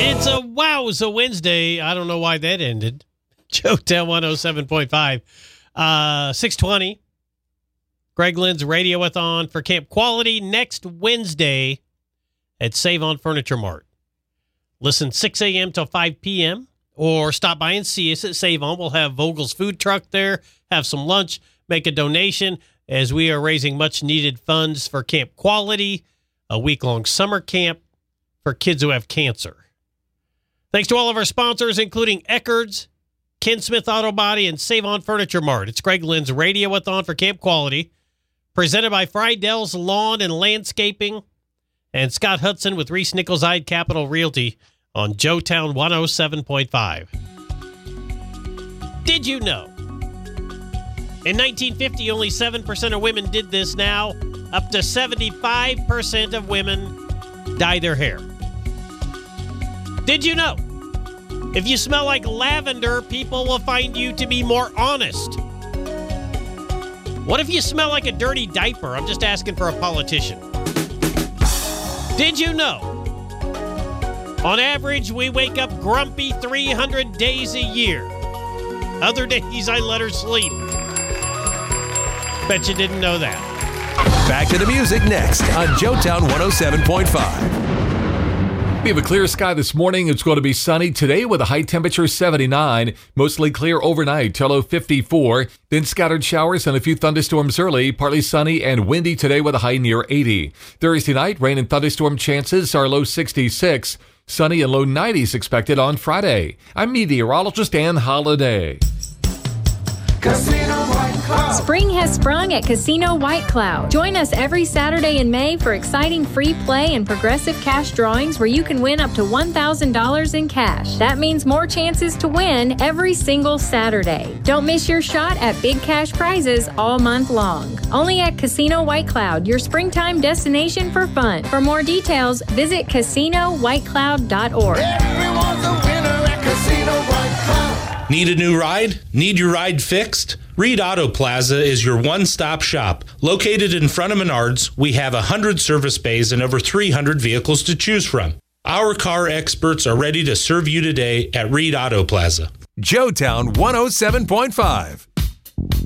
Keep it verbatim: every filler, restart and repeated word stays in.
It's a wowza Wednesday. I don't know why that ended. Joetown one oh seven point five. Uh, six twenty. Greg Lynn's Radioathon for Camp Quality next Wednesday at Save On Furniture Mart. Listen six a.m. till five p.m. or stop by and see us at Save On. We'll have Vogel's food truck there, have some lunch, make a donation as we are raising much needed funds for Camp Quality, a week-long summer camp for kids who have cancer. Thanks to all of our sponsors, including Eckerd's, Ken Smith Auto Body, and Save On Furniture Mart. It's Greg Lynn's Radioathon for Camp Quality, presented by Friedell's Lawn and Landscaping, and Scott Hudson with Reese Nichols Ide Capital Realty on Joetown one oh seven point five. Did you know? In nineteen fifty, only seven percent of women did this. Now, up to seventy-five percent of women dye their hair. Did you know? If you smell like lavender, people will find you to be more honest. What if you smell like a dirty diaper? I'm just asking for a politician. Did you know? On average, we wake up grumpy three hundred days a year. Other days, I let her sleep. Bet you didn't know that. Back to the music next on Joetown one oh seven point five. We have a clear sky this morning. It's going to be sunny today with a high temperature seventy-nine. Mostly clear overnight, till low fifty-four. Then scattered showers and a few thunderstorms early. Partly sunny and windy today with a high near eighty. Thursday night, rain and thunderstorm chances are low sixty-six. Sunny and low nineties expected on Friday. I'm meteorologist Ann Holiday. Casino White Cloud. Spring has sprung at Casino White Cloud. Join us every Saturday in May for exciting free play and progressive cash drawings where you can win up to one thousand dollars in cash. That means more chances to win every single Saturday. Don't miss your shot at big cash prizes all month long. Only at Casino White Cloud, your springtime destination for fun. For more details, visit casino white cloud dot org. Everyone's a winner at Casino White Cloud. Need a new ride? Need your ride fixed? Reed Auto Plaza is your one-stop shop. Located in front of Menards, we have one hundred service bays and over three hundred vehicles to choose from. Our car experts are ready to serve you today at Reed Auto Plaza. Joetown one oh seven point five.